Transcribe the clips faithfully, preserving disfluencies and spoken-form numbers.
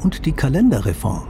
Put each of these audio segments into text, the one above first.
und die Kalenderreform.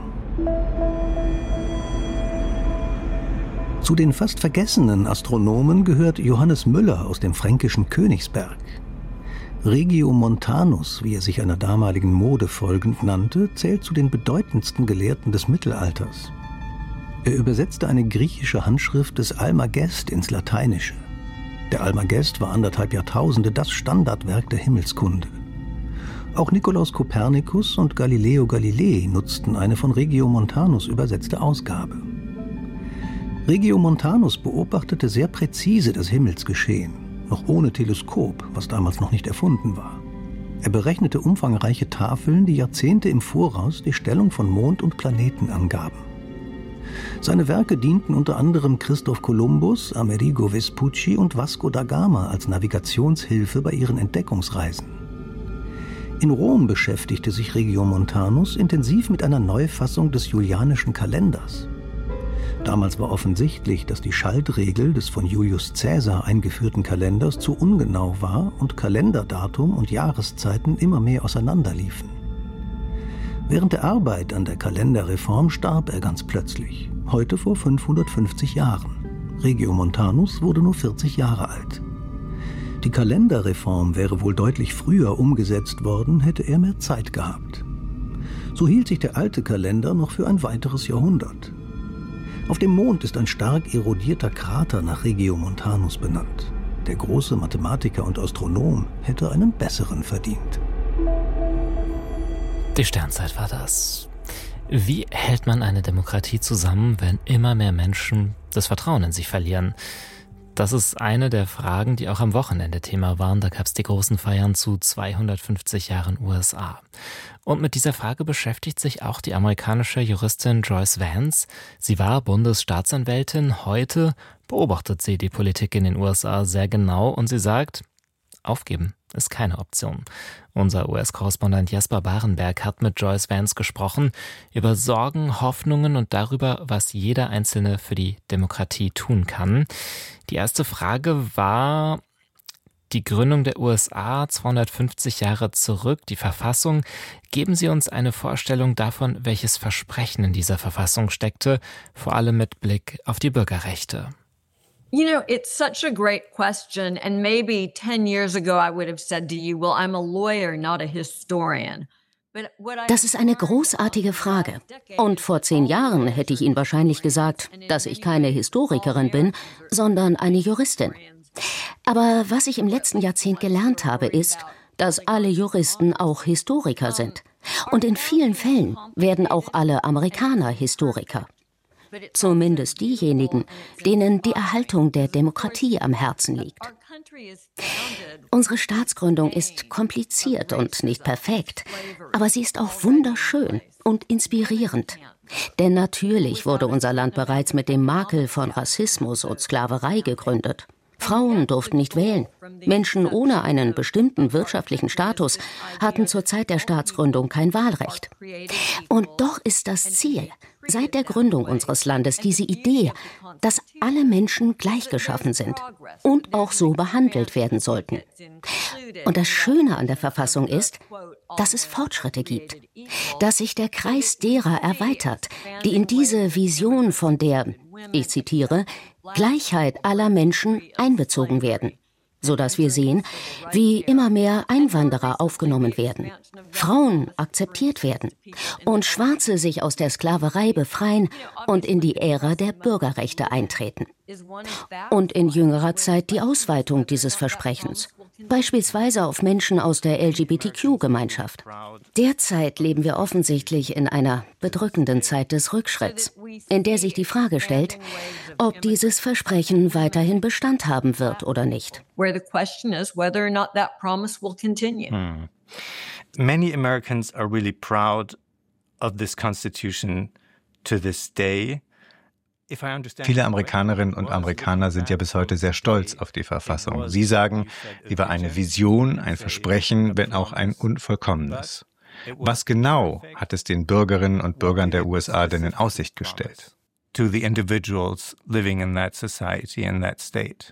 Zu den fast vergessenen Astronomen gehört Johannes Müller aus dem fränkischen Königsberg. Regiomontanus, wie er sich einer damaligen Mode folgend nannte, zählt zu den bedeutendsten Gelehrten des Mittelalters. Er übersetzte eine griechische Handschrift des Almagest ins Lateinische. Der Almagest war anderthalb Jahrtausende das Standardwerk der Himmelskunde. Auch Nikolaus Kopernikus und Galileo Galilei nutzten eine von Regiomontanus übersetzte Ausgabe. Regiomontanus beobachtete sehr präzise das Himmelsgeschehen, noch ohne Teleskop, was damals noch nicht erfunden war. Er berechnete umfangreiche Tafeln, die Jahrzehnte im Voraus die Stellung von Mond und Planeten angaben. Seine Werke dienten unter anderem Christoph Kolumbus, Amerigo Vespucci und Vasco da Gama als Navigationshilfe bei ihren Entdeckungsreisen. In Rom beschäftigte sich Regiomontanus intensiv mit einer Neufassung des julianischen Kalenders. Damals war offensichtlich, dass die Schaltregel des von Julius Caesar eingeführten Kalenders zu ungenau war und Kalenderdatum und Jahreszeiten immer mehr auseinanderliefen. Während der Arbeit an der Kalenderreform starb er ganz plötzlich, heute vor fünfhundertfünfzig Jahren. Regiomontanus wurde nur vierzig Jahre alt. Die Kalenderreform wäre wohl deutlich früher umgesetzt worden, hätte er mehr Zeit gehabt. So hielt sich der alte Kalender noch für ein weiteres Jahrhundert. Auf dem Mond ist ein stark erodierter Krater nach Regiomontanus benannt. Der große Mathematiker und Astronom hätte einen besseren verdient. Die Sternzeit war das. Wie hält man eine Demokratie zusammen, wenn immer mehr Menschen das Vertrauen in sich verlieren? Das ist eine der Fragen, die auch am Wochenende Thema waren. Da gab es die großen Feiern zu zweihundertfünfzig Jahren U S A. Und mit dieser Frage beschäftigt sich auch die amerikanische Juristin Joyce Vance. Sie war Bundesstaatsanwältin. Heute beobachtet sie die Politik in den U S A sehr genau und sie sagt, aufgeben ist keine Option. Unser U S-Korrespondent Jesper Barenberg hat mit Joyce Vance gesprochen über Sorgen, Hoffnungen und darüber, was jeder Einzelne für die Demokratie tun kann. Die erste Frage war die Gründung der U S A zweihundertfünfzig Jahre zurück, die Verfassung. Geben Sie uns eine Vorstellung davon, welches Versprechen in dieser Verfassung steckte, vor allem mit Blick auf die Bürgerrechte. You know, it's such a great question, and maybe ten years ago I would have said to you, well, I'm a lawyer, not a historian. Das ist eine großartige Frage. Und vor zehn Jahren hätte ich Ihnen wahrscheinlich gesagt, dass ich keine Historikerin bin, sondern eine Juristin. Aber was ich im letzten Jahrzehnt gelernt habe, ist, dass alle Juristen auch Historiker sind. Und in vielen Fällen werden auch alle Amerikaner Historiker. Zumindest diejenigen, denen die Erhaltung der Demokratie am Herzen liegt. Unsere Staatsgründung ist kompliziert und nicht perfekt, aber sie ist auch wunderschön und inspirierend. Denn natürlich wurde unser Land bereits mit dem Makel von Rassismus und Sklaverei gegründet. Frauen durften nicht wählen. Menschen ohne einen bestimmten wirtschaftlichen Status hatten zur Zeit der Staatsgründung kein Wahlrecht. Und doch ist das Ziel seit der Gründung unseres Landes diese Idee, dass alle Menschen gleichgeschaffen sind und auch so behandelt werden sollten. Und das Schöne an der Verfassung ist, dass es Fortschritte gibt, dass sich der Kreis derer erweitert, die in diese Vision von der, ich zitiere, Gleichheit aller Menschen einbezogen werden, sodass wir sehen, wie immer mehr Einwanderer aufgenommen werden, Frauen akzeptiert werden und Schwarze sich aus der Sklaverei befreien und in die Ära der Bürgerrechte eintreten. Und in jüngerer Zeit die Ausweitung dieses Versprechens, beispielsweise auf Menschen aus der L G B T Q-Gemeinschaft. Derzeit leben wir offensichtlich in einer bedrückenden Zeit des Rückschritts, in der sich die Frage stellt, ob dieses Versprechen weiterhin Bestand haben wird oder nicht. Hmm. Many Americans are really proud of this Constitution to this day. Viele Amerikanerinnen und Amerikaner sind ja bis heute sehr stolz auf die Verfassung. Sie sagen, sie war eine Vision, ein Versprechen, wenn auch ein unvollkommenes. Was genau hat es den Bürgerinnen und Bürgern der U S A denn in Aussicht gestellt? To the individuals living in that society and that state.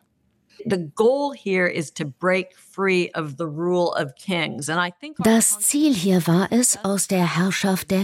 Das Ziel hier war es, aus der Herrschaft der